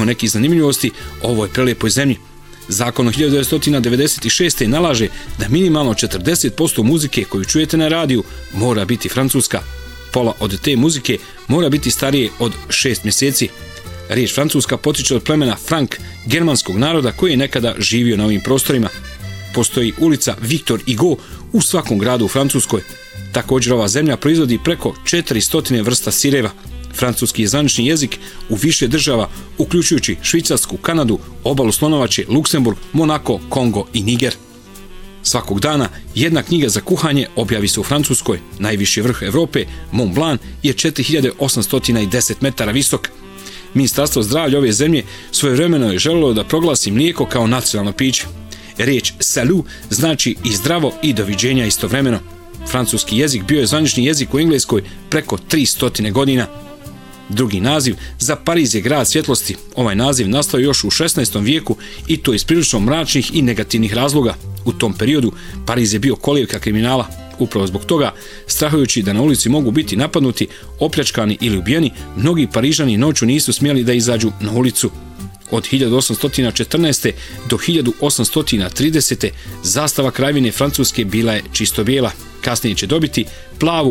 nekih zanimljivosti o ovoj prelepoj zemlji. Zakon od 1996. nalaže da minimalno 40% muzike koju čujete na radiju mora biti francuska. Pola od te muzike mora biti starije od 6 mjeseci. Riječ francuska potiče od plemena Frank, germanskog naroda koji je nekada živio na ovim prostorima. Postoji ulica Victor Hugo u svakom gradu u Francuskoj. Također ova zemlja proizvodi preko 400 vrsta sireva. Francuski je zvanični jezik u više država, uključujući Švicarsku, Kanadu, obalu Slonovače, Luksemburg, Monako, Kongo i Niger. Svakog dana jedna knjiga za kuhanje objavi se u Francuskoj. Najviši vrh Evrope, Mont Blanc, je 4810 metara visok. Ministarstvo zdravlja ove zemlje svojevremeno je želelo da proglasi mlijeko kao nacionalno piće. Riječ salut znači i zdravo i doviđenja istovremeno. Francuski jezik bio je zvanični jezik u Engleskoj preko 300 godina. Drugi naziv za Pariz je grad svjetlosti. Ovaj naziv nastao još u 16. vijeku i to iz prilično mračnih i negativnih razloga. U tom periodu Pariz je bio kolijevka kriminala. Upravo zbog toga, strahujući da na ulici mogu biti napadnuti, opljačkani ili ubijeni, mnogi Parižani noću nisu smjeli da izađu na ulicu. Od 1814. do 1830. zastava Kraljevine Francuske bila je čisto bijela. Kasnije će dobiti plavu